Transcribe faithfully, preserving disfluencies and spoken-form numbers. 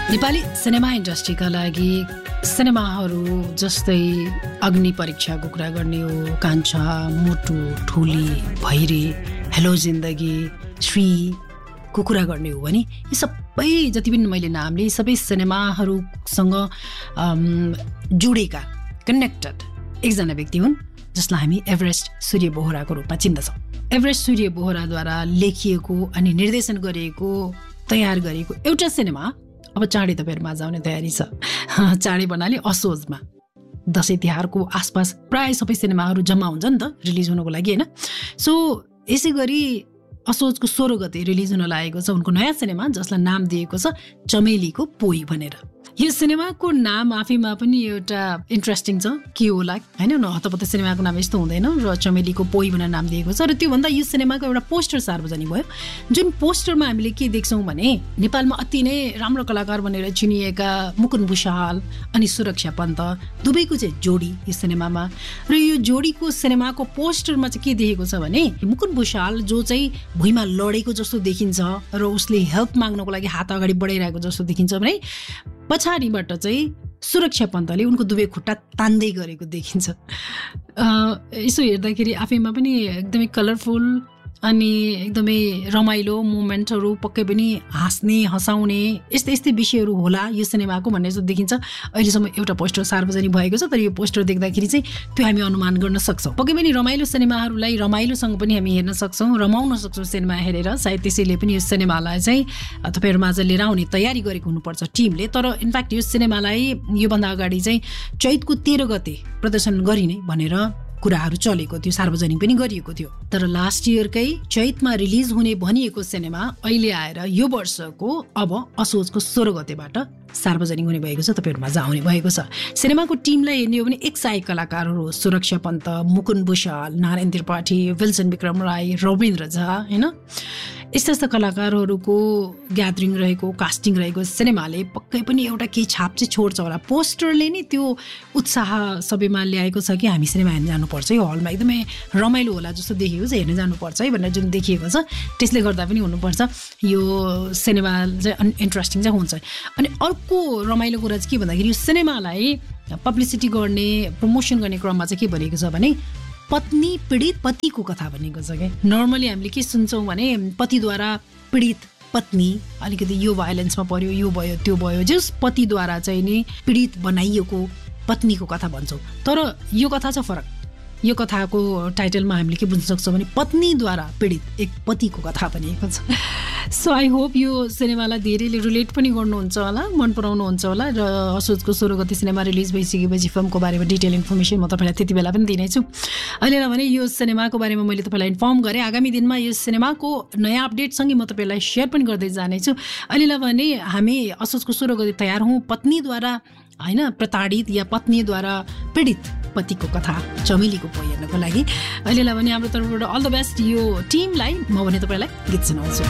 Nepali cinema इन्डस्ट्रीका लागि सिनेमाहरू जस्तै अग्नि परीक्षाको कुरा गर्ने हो, कान्छा, मोटु, ठुली, भैरी, हेलो जिन्दगी, श्रीको कुरा गर्ने हो भने यी सबै जति पनि मैले नाम लिए सबै सिनेमाहरूसँग जोडेका कनेक्टेड एकजना व्यक्ति हुन् जसलाई हामी एभरेस्ट सूर्य बोहराको रूपमा चिन्दछौँ। एभरेस्ट सूर्य बोहराद्वारा लेखिएको अनि निर्देशन गरिएको तयार गरिएको एउटा सिनेमा अब चाँडै तपाईँहरू माझ आउने तयारी छ। चाँडै भन्नाले असोजमा दसैँ तिहारको आसपास प्राय सबै सिनेमाहरू जम्मा हुन्छ नि त रिलिज हुनको लागि होइन। सो यसै गरी असोजको सोह्र गते रिलिज हुन लागेको छ उनको नयाँ सिनेमा जसलाई नाम दिएको छ चमेलीको पोई भनेर। यो सिनेमाको नाम आफैमा पनि एउटा इन्ट्रेस्टिङ छ, के होला होइन न, हतपत सिनेमाको नाम यस्तो हुँदैन र चमेलीको पोई भनेर नाम दिएको छ। र त्योभन्दा यो सिनेमाको एउटा पोस्टर सार्वजनिक भयो जुन पोस्टरमा हामीले के देख्छौँ भने नेपालमा अति नै राम्रो कलाकार भनेर चिनिएका मुकुन्द भुषाल अनि सुरक्षा पन्त दुवैको चाहिँ जोडी यो सिनेमामा। र यो जोडीको सिनेमाको पोस्टरमा चाहिँ के देखेको छ भने मुकुन्द भुषाल जो चाहिँ भुइँमा लडेको जस्तो देखिन्छ र उसले हेल्प माग्नको लागि हात अगाडि बढाइरहेको जस्तो देखिन्छ भने पछाडिबाट चाहिँ सुरक्षा पन्तले उनको दुवै खुट्टा तान्दै गरेको देखिन्छ। यसो हेर्दाखेरि आफैमा पनि एकदमै कलरफुल अनि एकदमै रमाइलो मोमेन्टहरू, पक्कै पनि हाँस्ने हँसाउने यस्तै यस्तै विषयहरू होला यो सिनेमाको भन्ने जस्तो देखिन्छ। अहिलेसम्म एउटा पोस्टर सार्वजनिक भएको छ तर यो पोस्टर देख्दाखेरि चाहिँ त्यो हामी अनुमान गर्न सक्छौँ। पक्कै पनि रमाइलो सिनेमाहरूलाई रमाइलोसँग पनि हामी हेर्न सक्छौँ, रमाउन सक्छौँ सिनेमा हेरेर। सायद त्यसैले पनि यो सिनेमालाई चाहिँ तपाईँहरू माझ लिएर आउने तयारी गरेको हुनुपर्छ टिमले। तर इनफ्याक्ट यो सिनेमालाई योभन्दा अगाडि चाहिँ चैतको तेह्र गते प्रदर्शन गरिने भनेर कुराहरू चलेको थियो, सार्वजनिक पनि गरिएको थियो। तर लास्ट इयरकै चैतमा रिलिज हुने भनिएको सिनेमा अहिले आएर यो वर्षको अब असोजको सोह्र गतेबाट सार्वजनिक हुने भएको छ, तपाईँहरूमा आउने भएको छ। सिनेमाको टिमलाई हेर्ने हो भने एक सय कलाकारहरू सुरक्षा पन्त, मुकुन्द भुषाल, नारायण त्रिपाठी, विल्सन विक्रम राई, रविन्द्र झा होइन यस्ता यस्ता कलाकारहरूको ग्यादरिङ रहेको कास्टिङ रहेको सिनेमाले पक्कै पनि एउटा केही छाप चाहिँ छोड्छ होला। पोस्टरले नै त्यो उत्साह सबैमा ल्याएको छ कि हामी सिनेमा हेर्न जानुपर्छ, यो हलमा एकदमै रमाइलो होला जस्तो देखिएको छ, हेर्न जानुपर्छ है भनेर जुन देखिएको छ त्यसले गर्दा पनि हुनुपर्छ यो सिनेमा चाहिँ इन्ट्रेस्टिङ चाहिँ हुन्छ। अनि अर्को रमाइलो कुरा चाहिँ के भन्दाखेरि यो सिनेमालाई पब्लिसिटी गर्ने प्रमोसन गर्ने क्रममा चाहिँ के भनेको छ भने पत्नी पीडित पतिको कथा भनेको छ क्या। नर्मली हामीले के सुन्छौँ भने पतिद्वारा पीडित पत्नी अलिकति यो भाइलेन्समा पर्यो, यो भयो त्यो भयो, जस पतिद्वारा चाहिँ नि पीडित बनाइएको पत्नीको कथा भन्छौँ। तर यो कथा चाहिँ फरक। यो कथाको टाइटलमा हामीले के बुझ्न सक्छौँ भने पत्नीद्वारा पीडित एक पतिको कथा भनिएको छ। सो आई होप यो सिनेमालाई धेरैले रिलेट पनि गर्नुहुन्छ होला, मन पराउनुहुन्छ होला। र असोजको सोह्र गते सिनेमा रिलिज भइसकेपछि फिल्मको बारेमा डिटेल इन्फर्मेसन म तपाईँलाई त्यति बेला पनि दिनेछु। अहिले भने यो सिनेमाको बारेमा मैले तपाईँलाई इन्फर्म गरेँ। आगामी दिनमा यो सिनेमाको नयाँ अपडेटसँगै म तपाईँलाई सेयर पनि गर्दै जानेछु। अहिले भने हामी असोजको सोह्र गते तयार हौँ पत्नीद्वारा होइन प्रताडित या पत्नीद्वारा पीडित पतिको कथा चमेलीको पोई हेर्नको लागि। अहिले भने हाम्रो तर्फबाट अल द बेस्ट यो टिमलाई म भने तपाईँलाई गीत सुनाउँछु।